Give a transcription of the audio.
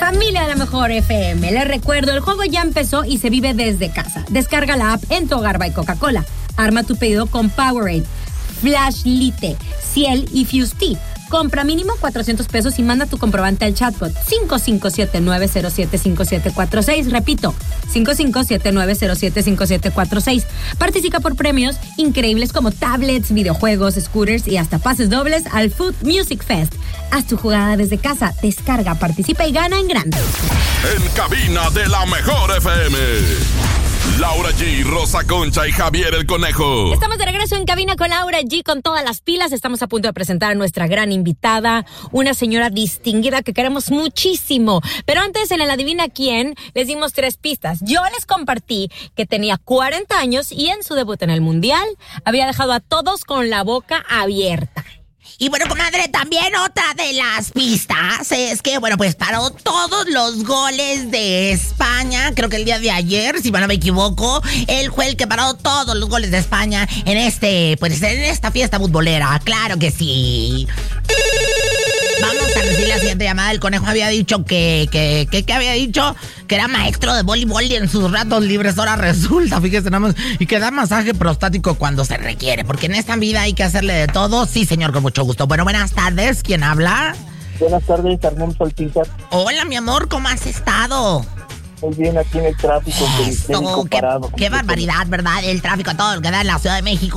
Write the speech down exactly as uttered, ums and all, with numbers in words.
Familia de la Mejor F M, les recuerdo, el juego ya empezó y se vive desde casa. Descarga la app en tu hogar by Coca-Cola. Arma tu pedido con Powerade, Flashlyte, Ciel y Fusti. Compra mínimo cuatrocientos pesos y manda tu comprobante al chatbot cinco cinco siete nueve cero siete cinco siete cuatro seis. Repito, cinco cinco siete nueve cero siete cinco siete cuatro seis. Participa por premios increíbles como tablets, videojuegos, scooters y hasta pases dobles al Food Music Fest. Haz tu jugada desde casa, descarga, participa y gana en grande. En cabina de la Mejor F M, Laura G, Rosa Concha y Javier el Conejo. Estamos de regreso en cabina con Laura G con todas las pilas. Estamos a punto de presentar a nuestra gran invitada, una señora distinguida que queremos muchísimo. Pero antes, en el Adivina Quién, les dimos tres pistas. Yo les compartí que tenía cuarenta años y en su debut en el Mundial había dejado a todos con la boca abierta. Y bueno, comadre, también otra de las pistas es que, bueno, pues paró todos los goles de España. Creo que el día de ayer, si no me equivoco, él fue el que paró todos los goles de España en este, pues en esta fiesta futbolera. Claro que sí. Vamos a recibir la siguiente llamada. El Conejo había dicho que, que, que, que había dicho que era maestro de voleibol y en sus ratos libres ahora resulta, fíjese nada más, y que da masaje prostático cuando se requiere, porque en esta vida hay que hacerle de todo. Sí, señor, con mucho gusto. Bueno, buenas tardes. ¿Quién habla? Buenas tardes, Armón Soltica. Hola, mi amor, ¿cómo has estado? Muy bien, aquí en el tráfico. Esto, qué, qué barbaridad, ¿verdad? El tráfico, todo lo que da en la Ciudad de México.